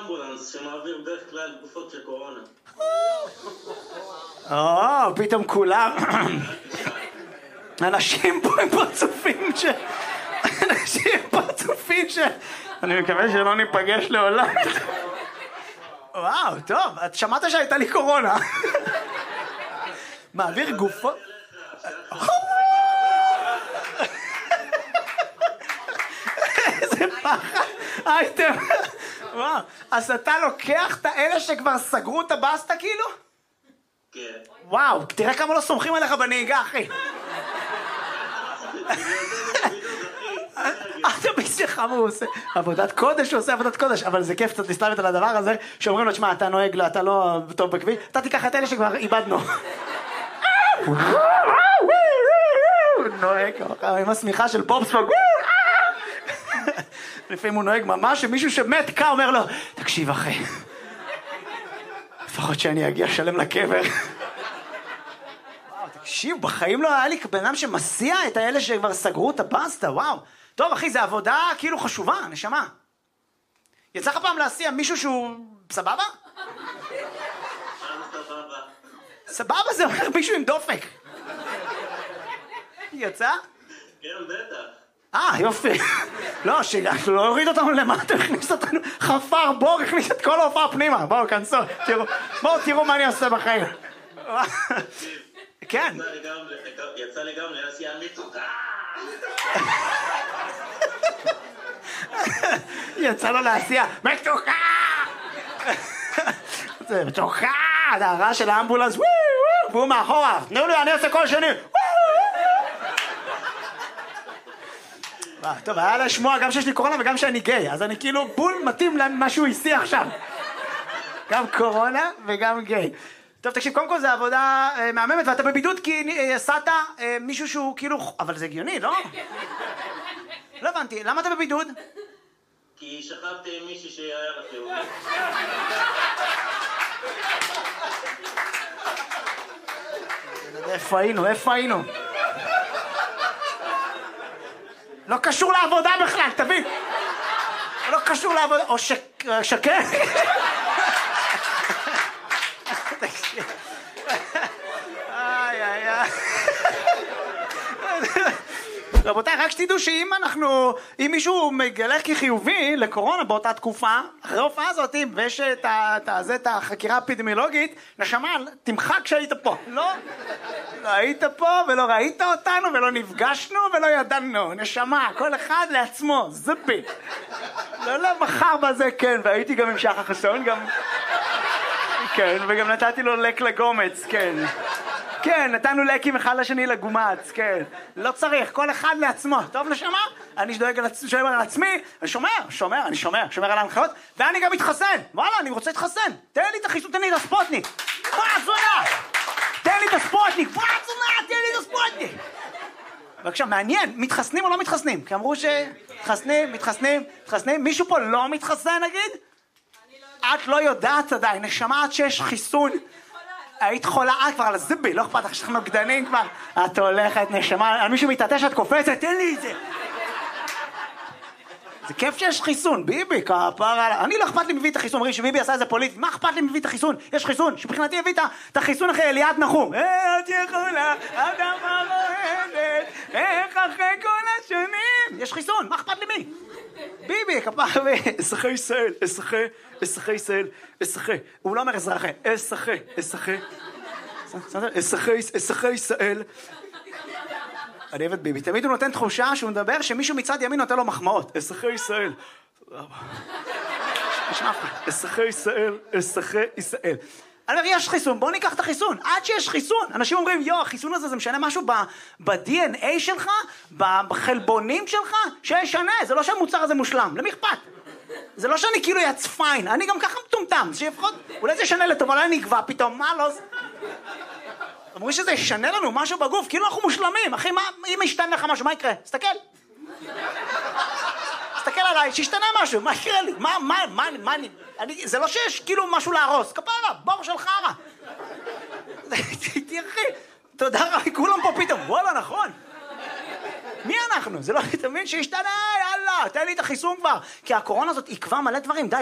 אמבולנס שמעביר בדרך כלל גופות של קורונה. פתאום כולם... אנשים פה הם פרצופים אני מקווה שלא ניפגש לעולם. וואו, טוב, את שמעת שהייתה לי קורונה. מעביר גופות... איזה פחד. אייטם. וואו, אז אתה לוקח את האלה שכבר סגרו את הבסטה כאילו? כן. וואו, תראה כמה לא סומכים עליך בנהיגה, אחי. אתה בשבילך, הוא עושה עבודת קודש, הוא עושה עבודת קודש, אבל זה כיף קצת להסתלבט על הדבר הזה, שאומרים לו, תשמע, אתה נוהג, אתה לא טוב בכביש, אתה תיקח את אלה שכבר איבדנו. נוהג, עם השמיכה של פופספוג. לפעמים הוא נוהג ממש, שמישהו שמת קה אומר לו, תקשיב אחי, לפחות שאני אגיע שלם לקבר. וואו, תקשיב, בחיים לא היה לי בן אדם שמסיע את האלה שכבר סגרו את הבסטה, וואו. טוב אחי, זה עבודה כאילו חשובה, נשמה. יצא לך פעם להסיע מישהו שהוא סבבה? סבבה זה אומר מישהו עם דופק. יצא? כן, בטח. יופי. לא, שלא הוריד אותנו למטה, הכניס אותנו, חפר בור, הכניס את כל ההופעה פנימה. בואו, כנסו, תראו מה אני עושה בחיים. כן. יצא לי גם להסיע מתוקה. יצא לו להסיע מתוקה. זה מתוקה, זה הרעש של האמבולנס, והוא מאחורה, תנו לי, אני עושה כל שני. טוב, היה לשמוע גם שיש לי קורונה וגם שאני גיי, אז אני כאילו בול מתאים למה שהוא הסיע עכשיו. גם קורונה וגם גיי. טוב, תקשיב, קודם כל זה עבודה מהממת, ואתה בבידוד כי עשת מישהו שהוא כאילו... אבל זה הגיוני, לא? לא הבנתי, למה אתה בבידוד? כי שכבתי עם מישהי שהיה רפאולי. איפה היינו? לא קשור לעבודה בכלל, תבין. לא קשור לעבודה, או שקר. רבותיי, רק שתדעו שאם מישהו מגלה כחיובי לקורונה באותה תקופה, אחרי ההופעה הזאת, ויש את החקירה האפידמיולוגית, נשמה, תמחק כשהיית פה. לא היית פה ולא ראית אותנו ולא נפגשנו ולא ידענו. נשמה, כל אחד לעצמו, זפי. לא מחר בזה, כן, והייתי גם עם שחר חסון, גם... כן, וגם נתתי לו לק לגומץ, כן. כן, נתנו לקים אחד לשני לגומץ, כן. לא צריך, כל אחד לעצמו. טוב נשמה? אני דואג על עצמי, אני שומר על ההנחיות, ואני גם מתחסן. וואלה, אני רוצה להתחסן. תן לי את החיסון, תן לי את הספוטניק. תן לי את הספוטניק. בבקשה, מעניין, מתחסנים או לא מתחסנים? כי אמרו מתחסנים. מישהו פה לא מתחסן, נגיד? את לא יודעת עדיין, נשמה עד שיש חיסון. היית חולה, כבר על הזיבי, לא אכפת לך שאנחנו גדנים כבר. את הולכת, נשמה, על מישהו מתעטש, את קופצת, תן לי את זה. זה כיף שיש חיסון, ביבי, כפרה. אני לא אכפת לי מביא את החיסון, אומרים שביבי עשה איזה פוליטי, מה אכפת לי מביא את החיסון? יש חיסון, שבחינתי הביא את החיסון אחרי אליעד נחום. את יכולה, אדמה רועדת, איך אחרי כל השנים? יש חיסון, מה אכפת לי מי? ביבי, כפרה, אזרחי ישראל, אזרחי ישראל, הוא לא אומר אזרחי, אזרחי ישראל. אני אוהב את ביבי, תמיד הוא נותן תחושה שהוא מדבר שמישהו מצד ימין נותן לו מחמאות. אזרחי ישראל. אזרחי ישראל. אני אומר, יש חיסון, בוא ניקח את החיסון. עד שיש חיסון, אנשים אומרים, החיסון הזה זה משנה משהו ב-DNA שלך, בחלבונים שלך, שישנה. זה לא שהמוצר הזה מושלם, למי אכפת? זה לא שאני כאילו יצפיין, אני גם ככה מטומטם, שיפחות, אולי זה ישנה לטוב, אולי נקבע פתאום, מה לא זה? אמרו שזה ישנה לנו משהו בגוף, כאילו אנחנו מושלמים, אחי, אם ישתנה לך משהו, מה יקרה? תסתכל עליי, שישתנה משהו, מה יקרה לי? זה לא שיש כאילו משהו להרוס, כפרה, בור של חרה. תראי, תודה רבה, כולם פה פתאום, וואלה, נכון. מי אנחנו? זה לא תמיד שישתנה, יאללה, תן לי את החיסון כבר. כי הקורונה הזאת עקבה מלא דברים, די.